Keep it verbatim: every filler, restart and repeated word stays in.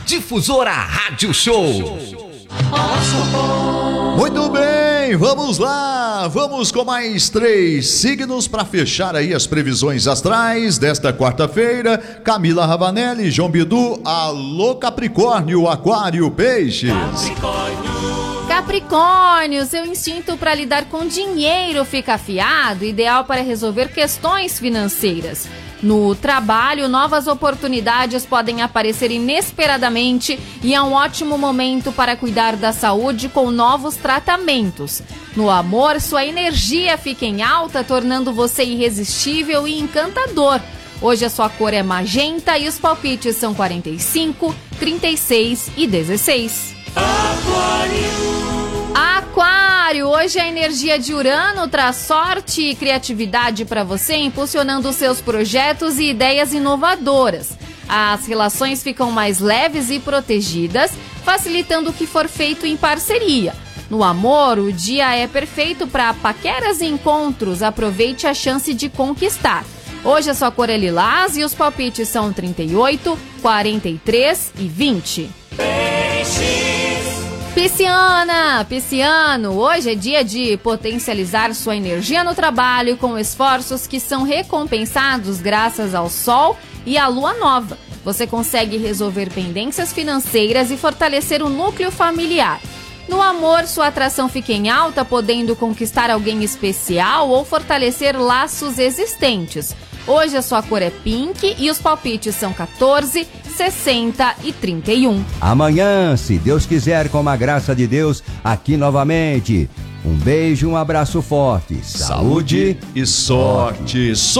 Difusora Rádio Show. Muito bem, vamos lá, vamos com mais três signos para fechar aí as previsões astrais desta quarta-feira. Camila Ravanelli, João Bidu, alô Capricórnio, Aquário, Peixes. Capricórnio. Capricórnio, seu instinto para lidar com dinheiro fica afiado, ideal para resolver questões financeiras. No trabalho, novas oportunidades podem aparecer inesperadamente e é um ótimo momento para cuidar da saúde com novos tratamentos. No amor, sua energia fica em alta, tornando você irresistível e encantador. Hoje a sua cor é magenta e os palpites são quarenta e cinco, trinta e seis e dezesseis. Aquário. Aquário, hoje a energia de Urano traz sorte e criatividade para você, impulsionando seus projetos e ideias inovadoras. As relações ficam mais leves e protegidas, facilitando o que for feito em parceria. No amor, o dia é perfeito para paqueras e encontros, aproveite a chance de conquistar. Hoje a sua cor é lilás e os palpites são trinta e oito, quarenta e três e vinte. Pisciana, pisciano, hoje é dia de potencializar sua energia no trabalho com esforços que são recompensados graças ao sol e à lua nova. Você consegue resolver pendências financeiras e fortalecer o núcleo familiar. No amor, sua atração fica em alta, podendo conquistar alguém especial ou fortalecer laços existentes. Hoje a sua cor é pink e os palpites são quatorze, sessenta e trinta e um. Amanhã, se Deus quiser, com a graça de Deus, aqui novamente. Um beijo, um abraço forte. Saúde, Saúde e sorte.